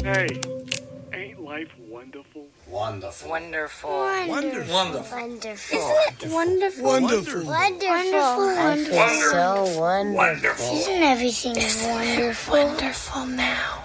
Hey, ain't life wonderful? Wonderful. Wonderful. Wonderful. Wonderful. Isn't it wonderful? Wonderful. Life is so wonderful. Wonderful. Isn't everything wonderful? Wonderful now.